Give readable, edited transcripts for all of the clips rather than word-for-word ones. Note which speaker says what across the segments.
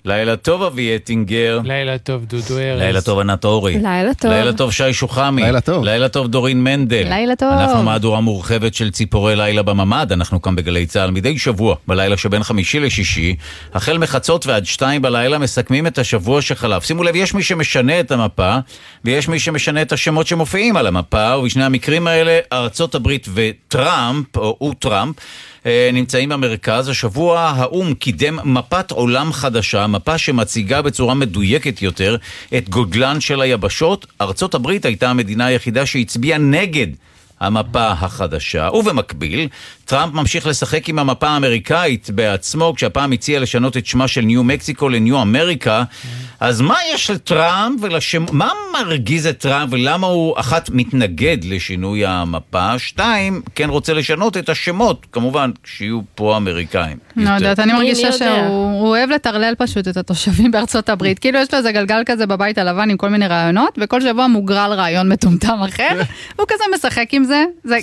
Speaker 1: לילה טוב אבי אטינגר.
Speaker 2: לילה טוב דודו ארז.
Speaker 1: לילה טוב ענת אורי.
Speaker 3: לילה טוב.
Speaker 1: לילה טוב שי שוחמי.
Speaker 4: לילה טוב.
Speaker 1: לילה טוב דורין מנדל.
Speaker 3: לילה טוב.
Speaker 1: אנחנו מהדורה מורחבת של ציפורי לילה בממד. אנחנו כאן בגלי צהל מדי שבוע, בלילה שבין חמישי לשישי. החל מחצות ועד 2 בלילה מסכמים את השבוע שחלף. שימו לב, יש מי שמשנה את המפה, ויש מי שמשנה את השמות שמופיעים על המפה, ובשני המקרים האלה, ארצות הברית וטראמפ, או טראמפ, נמצאים במרכז. השבוע האום קידם מפת עולם חדשה, מפה שמציגה בצורה מדויקת יותר את גודלן של היבשות. ארצות הברית הייתה המדינה היחידה שהצביעה נגד המפה החדשה, ובמקביל טראמפ ממשיך לשחק עם המפה האמריקאית בעצמו, כשהפעם הציע לשנות את שמה של ניו מקסיקו לניו אמריקה. אז מה יש לטראמפ מה מרגיז את טראמפ ולמה הוא אחת מתנגד לשינוי המפה, 2 כן רוצה לשנות את השמות, כמובן שיהיו פה אמריקאים.
Speaker 5: לא יודעת, אני מרגישה שהוא אוהב לטרלל פשוט את התושבים בארצות הברית, כאילו יש לו איזה גלגל כזה בבית הלבן עם כל מיני רעיונות, וכל שבוע מוגרל רעיון מטומטם אחר, הוא כזה משחק עם זה.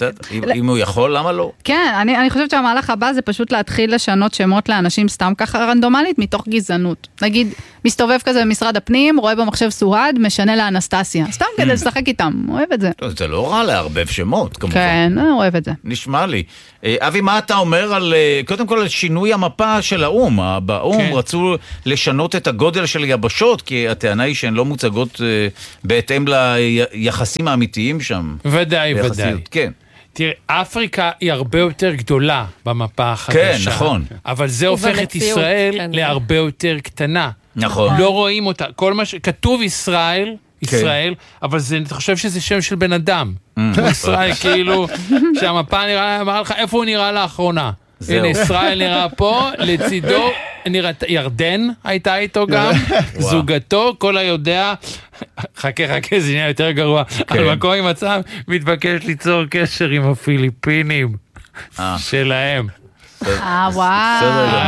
Speaker 1: אם הוא יכול, למה לא?
Speaker 5: כן, אני חושבת שהמהלך הבא זה פשוט להתחיל לשנות שמות לאנשים סתם ככה רנדומלית מתוך גזענות. נגיד, מסתובב כזה במשרד הפנים, רואה במחשב סוהד, משנה לאנסטסיה. סתם כדי לשחק איתם, אוהב את זה.
Speaker 1: זה לא רע להרבב שמות, כמובן.
Speaker 5: כן, אוהב את זה.
Speaker 1: נשמע לי. אבי, מה אתה אומר על, קודם כל על שינוי המפה של האום? באום רצו לשנות את הגודל של יבשות, כי הטענה היא שהן לא מוצגות בהתאם ליחסים האמיתיים שם.
Speaker 2: ודאי.
Speaker 1: כן.
Speaker 2: תראה, אפריקה היא הרבה יותר גדולה במפה החדשה.
Speaker 1: כן, נכון.
Speaker 2: אבל זה הופך את ישראל להרבה יותר קטנה.
Speaker 1: נכון.
Speaker 2: לא רואים אותה. כל מה שכתוב ישראל, אבל אתה חושב שזה שם של בן אדם. ישראל, כאילו, שהמפה נראה לך, איפה הוא נראה לאחרונה? הנה, ישראל נראה פה, לצידו, ירדן הייתה איתו גם, זוגתו, כל היודע, חכה, זה נהיה יותר גרוע, על מקום עם מצב, מתבקש ליצור קשר עם הפיליפינים שלהם.
Speaker 5: וואו.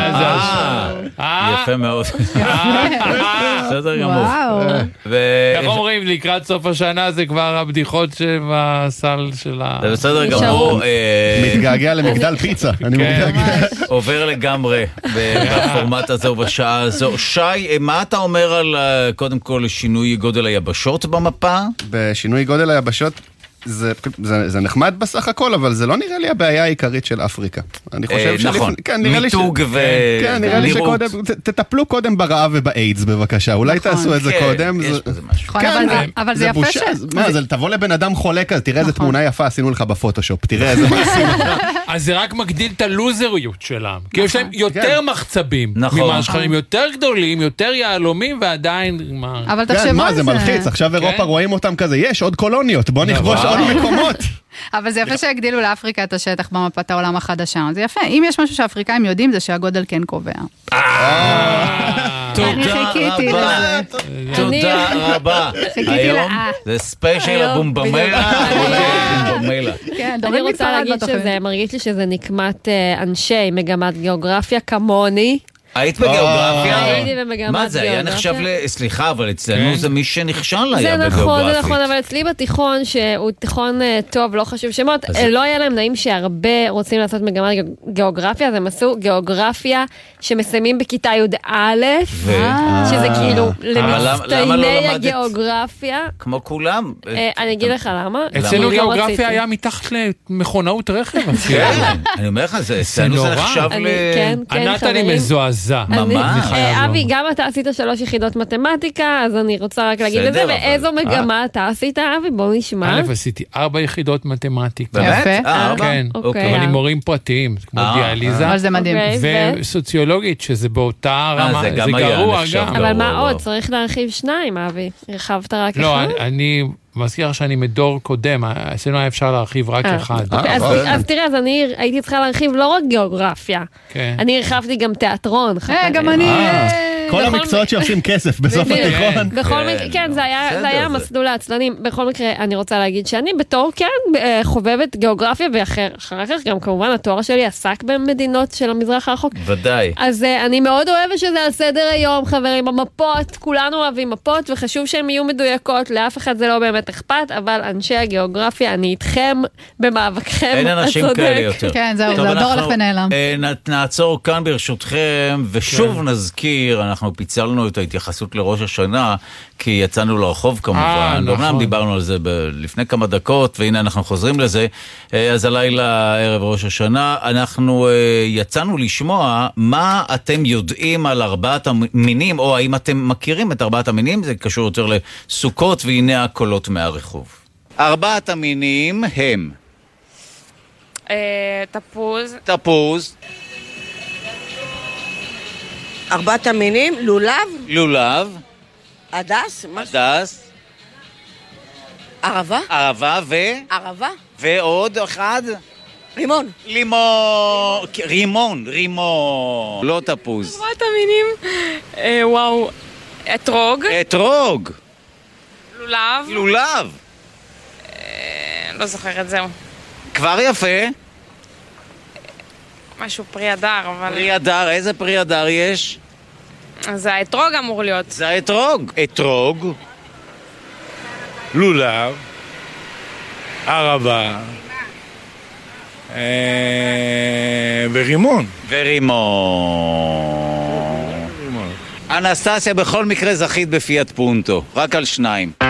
Speaker 1: יפה מאוד. בסדר גמור.
Speaker 2: איך אומרים, לקראת סוף השנה זה כבר הבדיחות שבסל של
Speaker 1: זה בסדר גמור.
Speaker 4: מתגעגע למגדל פיצה.
Speaker 1: עובר לגמרי בפורמט הזה ובשעה הזו. שי, מה אתה אומר על קודם כל שינוי גודל היבשות במפה?
Speaker 4: בשינוי גודל היבשות זה נחמד בסך הכל, אבל זה לא נראה לי הבעיה העיקרית של אפריקה. אני חושב
Speaker 1: נכון, מיתוג
Speaker 4: כן, נראה לי שקודם, תטפלו קודם ברעב ובאיידס בבקשה, אולי תעשו את זה קודם.
Speaker 1: יש בזה משהו.
Speaker 5: אבל זה יפה
Speaker 4: תבוא לבן אדם חולה כזה, תראה איזה תמונה יפה עשינו לך בפוטושופ, תראה איזה מקסים.
Speaker 2: אז זה רק מגדיל את הלוזריות שלהם, כי יש להם יותר מחצבים, ממה שחרים יותר גדולים, יותר יעלומים, ועדיין
Speaker 5: אבל תחשבו על זה.
Speaker 4: זה מלחיץ, עכשיו אירופה רואים אותם כזה, יש עוד קולוניות, בוא נכבוש עוד מקומות.
Speaker 5: אבל זה יפה שהגדילו לאפריקה את השטח במפת העולם החדשה. זה יפה. אם יש משהו שהאפריקאים יודעים, זה שהגודל כן קובע.
Speaker 1: תודה רבה. תודה רבה. היום זה ספיישל הבומבמלה.
Speaker 3: אני רוצה להגיד שזה מרגיש לי שזה נקמת אנשי מגמת גיאוגרפיה כמוני.
Speaker 1: היית בגיאוגרפיה?
Speaker 3: הייתי במגמת גיאוגרפיה.
Speaker 1: מה זה היה נחשב סליחה, אבל אצלנו זה מי שנכשל היה בגיאוגרפיה.
Speaker 3: זה נכון, אבל אצלי בתיכון, שהוא תיכון טוב, לא חשוב שמות, לא היה להם נעים שהרבה רוצים לעשות מגמת גיאוגרפיה, אז הם עשו גיאוגרפיה שמסיימים בכיתה י"א, שזה כאילו למצטייני הגיאוגרפיה.
Speaker 1: כמו כולם.
Speaker 3: אני אגיד לך למה.
Speaker 2: אצלנו גיאוגרפיה היה מתחת למכונאות רכב.
Speaker 1: אני אומר לך, אצלנו זה נחשב
Speaker 2: ענת אני מזועזע.
Speaker 1: ממש.
Speaker 3: אבי, גם אתה עשית 3 יחידות מתמטיקה, אז אני רוצה רק להגיד את זה, ואיזו מגמה אתה עשית, אבי? בואו נשמע.
Speaker 2: עשיתי 4 יחידות מתמטיקה.
Speaker 1: באמת?
Speaker 3: 4?
Speaker 2: כן, אבל עם מורים פרטיים, כמו דיאליזה.
Speaker 5: אבל זה מדהים.
Speaker 2: וסוציולוגית, שזה באותה רמה, זה גרוע גם.
Speaker 3: אבל מה עוד? צריך להרחיב 2, אבי. הרחבת רק 1?
Speaker 2: לא, אני מזכיר שאני מדור קודם, אצלנו היה אפשר להרחיב רק 1.
Speaker 3: אז תראה, אז אני הייתי צריכה להרחיב לא רק גיאוגרפיה, אני הרחבתי גם תיאטרון.
Speaker 5: גם אני...
Speaker 4: כל המקצועות שעושים כסף בסוף התיכון.
Speaker 3: כן, זה היה מסלול העצלנים. בכל מקרה, אני רוצה להגיד שאני בתור כן חובבת גיאוגרפיה, ואחר כך גם כמובן התואר שלי עסק במדינות של המזרח הרחוק.
Speaker 1: ודאי.
Speaker 3: אז אני מאוד אוהבת שזה על סדר היום, חברים, המפות, כולנו אוהבים מפות, וחשוב שהן יהיו מדויקות, לאף אחד זה לא באמת אכפת, אבל אנשי הגיאוגרפיה, אני איתכם במאבקכם.
Speaker 1: אין אנשים כאלה יותר.
Speaker 5: כן, זהו, זה הדור הולך ונעלם.
Speaker 1: נעצור כאן ברשותכם, ושוב נזכיר, אנחנו פיצלנו את ההתייחסות לראש השנה, כי יצאנו לרחוב כמובן.
Speaker 2: נכון.
Speaker 1: אומנם דיברנו על זה לפני כמה דקות, והנה אנחנו חוזרים לזה. אז הלילה ערב ראש השנה, אנחנו יצאנו לשמוע מה אתם יודעים על 4 המינים, או האם אתם מכירים את 4 המינים, זה קשור יותר לסוכות, והנה הקולות מהרחוב. 4 המינים הם
Speaker 6: תפוז.
Speaker 1: תפוז,
Speaker 6: 4 המינים, לולב,
Speaker 1: לולב,
Speaker 6: הדס,
Speaker 1: הדס,
Speaker 6: ערבה,
Speaker 1: ערבה
Speaker 6: ערבה,
Speaker 1: ועוד אחד?
Speaker 6: רימון.
Speaker 1: רימון, לא תפוז.
Speaker 7: 4 המינים, וואו, אתרוג,
Speaker 1: אתרוג,
Speaker 7: לולב,
Speaker 1: לולב,
Speaker 7: לא זוכרת, זהו.
Speaker 1: כבר יפה.
Speaker 7: משהו פרי הדר, אבל...
Speaker 1: פרי הדר, איזה פרי הדר יש?
Speaker 7: זה האתרוג אמור להיות.
Speaker 1: זה האתרוג. אתרוג,
Speaker 8: לולב, ערבה, ורימון.
Speaker 1: ורימון. אנסטסיה, בכל מקרה זכית בפיאט פונטו, רק על 2.